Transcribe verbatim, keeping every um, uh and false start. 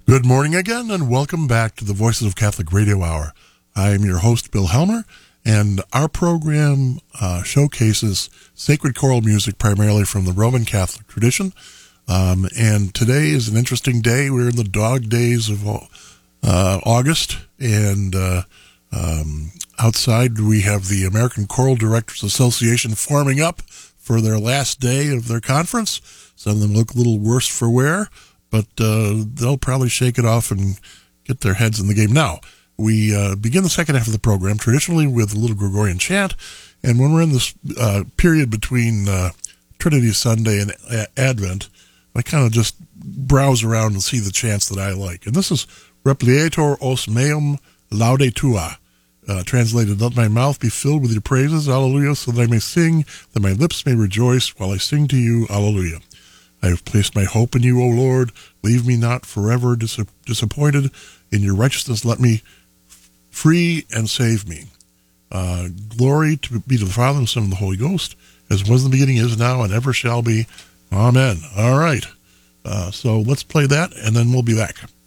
Good morning again, and welcome back to the Voices of Catholic Radio Hour. I am your host, Bill Helmer, and our program uh, showcases sacred choral music primarily from the Roman Catholic tradition. Um, and today is an interesting day. We're in the dog days of uh, August, and uh, um, outside we have the American Choral Directors Association forming up for their last day of their conference. Some of them look a little worse for wear, but uh, they'll probably shake it off and get their heads in the game. Now, we uh, begin the second half of the program traditionally with a little Gregorian chant, and when we're in this uh, period between uh, Trinity Sunday and a- Advent, I kind of just browse around and see the chants that I like. And this is Replietur os meum laude tua, uh, translated, let my mouth be filled with your praises, alleluia, so that I may sing, that my lips may rejoice while I sing to you, alleluia. I have placed my hope in you, O Lord. Leave me not forever dis- disappointed. In your righteousness let me free and save me. Uh, glory to be to the Father, and the Son, and the Holy Ghost, as was in the beginning, is now, and ever shall be. Amen. All right. Uh, so let's play that, and then we'll be back.